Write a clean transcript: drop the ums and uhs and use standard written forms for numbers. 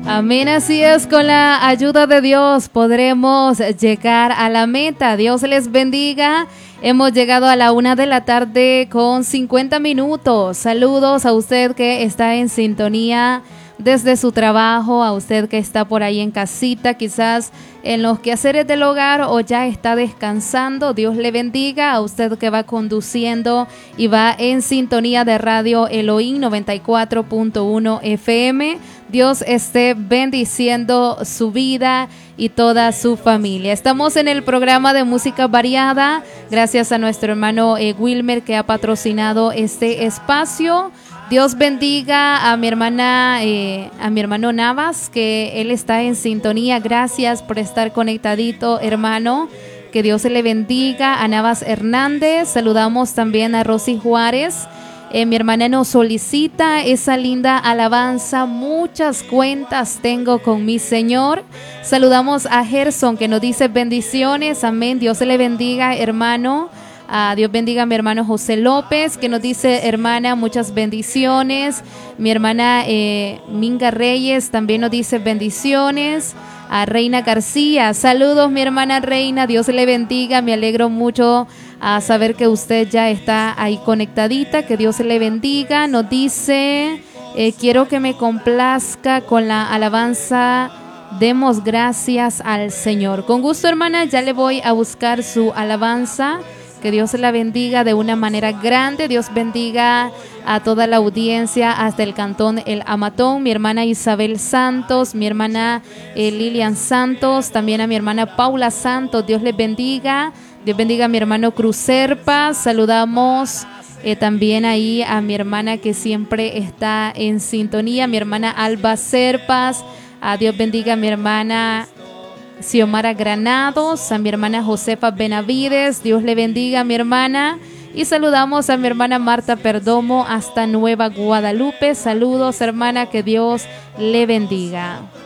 Amén, así es, con la ayuda de Dios podremos llegar a la meta. Dios les bendiga. Hemos llegado a la 1 de la tarde con 50 minutos. Saludos a usted que está en sintonía desde su trabajo, a usted que está por ahí en casita, quizás en los quehaceres del hogar o ya está descansando. Dios le bendiga. A usted que va conduciendo y va en sintonía de Radio Elohim 94.1 FM. Dios esté bendiciendo su vida y toda su familia. Estamos en el programa de música variada, gracias a nuestro hermano Wilmer, que ha patrocinado este espacio. Dios bendiga a mi hermana, a mi hermano Navas, que él está en sintonía. Gracias por estar conectadito, hermano. Que Dios le bendiga a Navas Hernández. Saludamos también a Rosy Juárez. Mi hermana nos solicita esa linda alabanza. Muchas cuentas tengo con mi Señor. Saludamos a Gerson, que nos dice bendiciones. Amén. Dios le bendiga, hermano. Dios bendiga a mi hermano José López, que nos dice, hermana, muchas bendiciones. Mi hermana Minga Reyes también nos dice bendiciones. A Reina García, saludos mi hermana Reina, Dios le bendiga. Me alegro mucho a saber que usted ya está ahí conectadita, que Dios le bendiga. Nos dice, quiero que me complazca con la alabanza, demos gracias al Señor. Con gusto, hermana, ya le voy a buscar su alabanza. Que Dios la bendiga de una manera grande. Dios bendiga a toda la audiencia hasta el cantón El Amatón. Mi hermana Isabel Santos, mi hermana Lilian Santos, también a mi hermana Paula Santos. Dios les bendiga. Dios bendiga a mi hermano Cruz Serpa. Saludamos también ahí a mi hermana que siempre está en sintonía, mi hermana Alba Serpas. A Dios bendiga a mi hermana Xiomara Granados, a mi hermana Josefa Benavides. Dios le bendiga a mi hermana. Y saludamos a mi hermana Marta Perdomo hasta Nueva Guadalupe. Saludos, hermana, que Dios le bendiga.